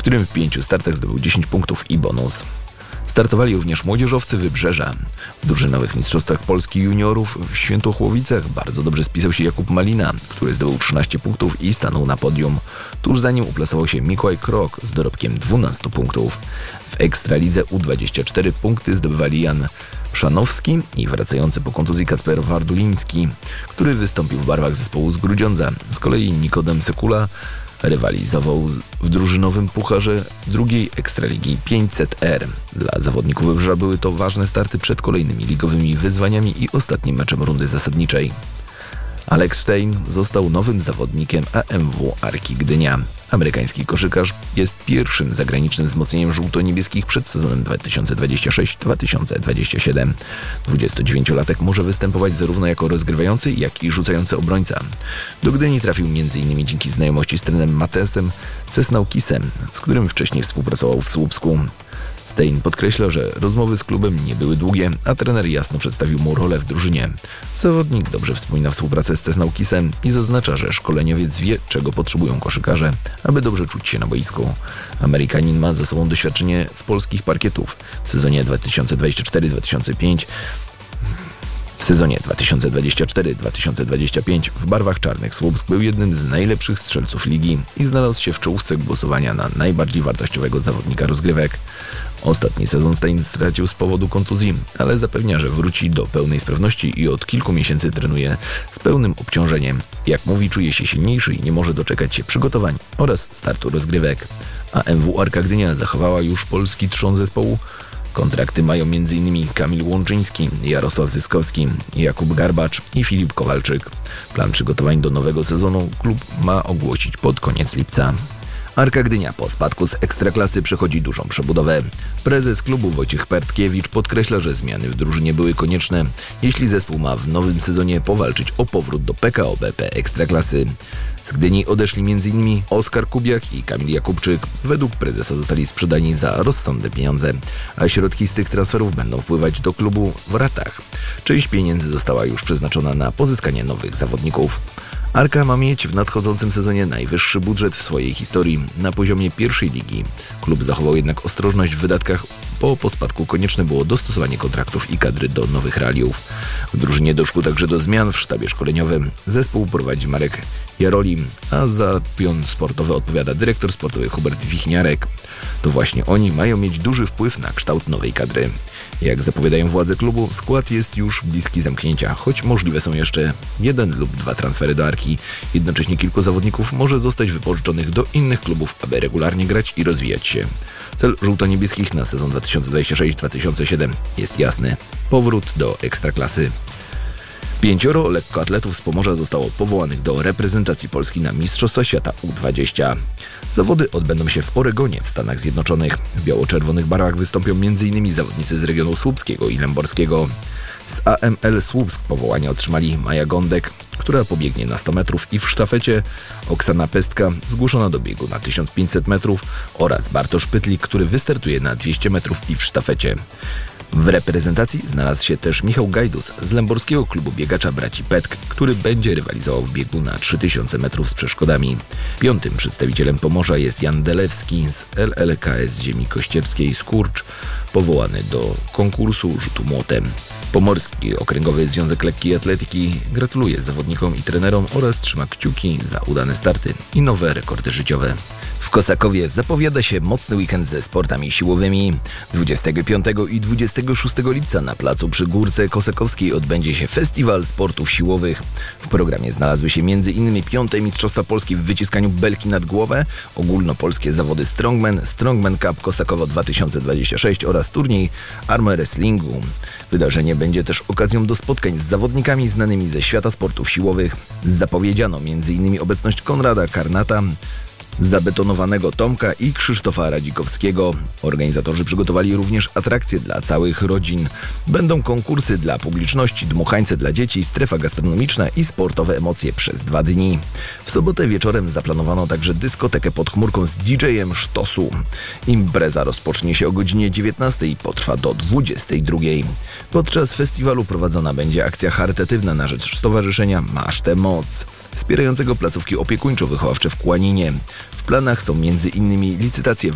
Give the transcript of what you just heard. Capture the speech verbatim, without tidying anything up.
którym w pięciu startach zdobył dziesięć punktów i bonus. Startowali również młodzieżowcy Wybrzeża. W drużynowych mistrzostwach Polski juniorów w Świętochłowicach bardzo dobrze spisał się Jakub Malina, który zdobył trzynaście punktów i stanął na podium. Tuż za nim uplasował się Mikołaj Krok z dorobkiem dwunastu punktów. W Ekstralidze U dwadzieścia cztery punkty zdobywali Jan Szanowski i wracający po kontuzji Kacper Warduliński, który wystąpił w barwach zespołu z Grudziądza. Z kolei Nikodem Sekula rywalizował w drużynowym pucharze drugiej Ekstraligi pięćset R. Dla zawodników Wybrzeża były to ważne starty przed kolejnymi ligowymi wyzwaniami i ostatnim meczem rundy zasadniczej. Alex Stein został nowym zawodnikiem A M W Arki Gdynia. Amerykański koszykarz jest pierwszym zagranicznym wzmocnieniem żółto-niebieskich przed sezonem dwa tysiące dwudziestym szóstym dwa tysiące dwudziestym siódmym. dwudziestodziewięciolatek może występować zarówno jako rozgrywający, jak i rzucający obrońca. Do Gdyni trafił między innymi dzięki znajomości z trenerem Matesem Cesnaukisem, z którym wcześniej współpracował w Słupsku. Stein podkreśla, że rozmowy z klubem nie były długie, a trener jasno przedstawił mu rolę w drużynie. Zawodnik dobrze wspomina współpracę z Cesnaukisem i zaznacza, że szkoleniowiec wie, czego potrzebują koszykarze, aby dobrze czuć się na boisku. Amerykanin ma za sobą doświadczenie z polskich parkietów. W sezonie dwa tysiące dwudziestym czwartym dwa tysiące piątym W sezonie dwa tysiące dwudziestym czwartym dwa tysiące dwudziestym piątym w barwach czarnych Słupsk był jednym z najlepszych strzelców ligi i znalazł się w czołówce głosowania na najbardziej wartościowego zawodnika rozgrywek. Ostatni sezon Stein stracił z powodu kontuzji, ale zapewnia, że wróci do pełnej sprawności i od kilku miesięcy trenuje z pełnym obciążeniem. Jak mówi, czuje się silniejszy i nie może doczekać się przygotowań oraz startu rozgrywek. A M W Arka Gdynia zachowała już polski trzon zespołu. Kontrakty mają m.in. Kamil Łączyński, Jarosław Zyskowski, Jakub Garbacz i Filip Kowalczyk. Plan przygotowań do nowego sezonu klub ma ogłosić pod koniec lipca. Arka Gdynia po spadku z Ekstraklasy przechodzi dużą przebudowę. Prezes klubu Wojciech Pertkiewicz podkreśla, że zmiany w drużynie były konieczne, jeśli zespół ma w nowym sezonie powalczyć o powrót do P K O B P Ekstraklasy. Z Gdyni odeszli m.in. Oskar Kubiak i Kamil Jakubczyk. Według prezesa zostali sprzedani za rozsądne pieniądze, a środki z tych transferów będą wpływać do klubu w ratach. Część pieniędzy została już przeznaczona na pozyskanie nowych zawodników. Arka ma mieć w nadchodzącym sezonie najwyższy budżet w swojej historii na poziomie pierwszej ligi. Klub zachował jednak ostrożność w wydatkach, bo po spadku konieczne było dostosowanie kontraktów i kadry do nowych realiów. W drużynie doszło także do zmian w sztabie szkoleniowym. Zespół prowadzi Marek Jarolim, a za pion sportowy odpowiada dyrektor sportowy Hubert Wichniarek. To właśnie oni mają mieć duży wpływ na kształt nowej kadry. Jak zapowiadają władze klubu, skład jest już bliski zamknięcia, choć możliwe są jeszcze jeden lub dwa transfery do Arki. Jednocześnie kilku zawodników może zostać wypożyczonych do innych klubów, aby regularnie grać i rozwijać się. Cel żółto-niebieskich na sezon dwa tysiące dwudziesty szósty dwa tysiące siódmy jest jasny. Powrót do Ekstraklasy. Pięcioro lekkoatletów z Pomorza zostało powołanych do reprezentacji Polski na Mistrzostwa Świata U dwadzieścia. Zawody odbędą się w Oregonie w Stanach Zjednoczonych. W biało-czerwonych barwach wystąpią m.in. zawodnicy z regionu słupskiego i lęborskiego. Z A M L Słupsk powołanie otrzymali Maja Gądek, która pobiegnie na sto metrów, i w sztafecie Oksana Pestka, zgłoszona do biegu na tysiąc pięćset metrów, oraz Bartosz Pytlik, który wystartuje na dwieście metrów i w sztafecie. W reprezentacji znalazł się też Michał Gajdus z lęborskiego klubu biegacza braci Petk, który będzie rywalizował w biegu na trzy tysiące metrów z przeszkodami. Piątym przedstawicielem Pomorza jest Jan Delewski z L L K S Ziemi Kościerskiej Skurcz, powołany do konkursu rzutu młotem. Pomorski Okręgowy Związek Lekkiej Atletyki gratuluje zawodnikom i trenerom oraz trzyma kciuki za udane starty i nowe rekordy życiowe. W Kosakowie zapowiada się mocny weekend ze sportami siłowymi. dwudziestego piątego i dwudziestego szóstego lipca na placu przy Górce Kosakowskiej odbędzie się Festiwal Sportów Siłowych. W programie znalazły się m.in. piąte Mistrzostwa Polski w wyciskaniu belki nad głowę, ogólnopolskie zawody Strongman, Strongman Cup Kosakowo dwa tysiące dwudziesty szósty oraz turniej Arm Wrestlingu. Wydarzenie będzie też okazją do spotkań z zawodnikami znanymi ze świata sportów siłowych. Zapowiedziano m.in. obecność Konrada Karnata, zabetonowanego Tomka i Krzysztofa Radzikowskiego. Organizatorzy przygotowali również atrakcje dla całych rodzin. Będą konkursy dla publiczności, dmuchańce dla dzieci, strefa gastronomiczna i sportowe emocje przez dwa dni. W sobotę wieczorem zaplanowano także dyskotekę pod chmurką z D J-em Sztosu. Impreza rozpocznie się o godzinie dziewiętnastej i potrwa do dwudziestej drugiej. Podczas festiwalu prowadzona będzie akcja charytatywna na rzecz Stowarzyszenia Masz tę Moc, wspierającego placówki opiekuńczo-wychowawcze w Kłaninie. W planach są m.in. licytacje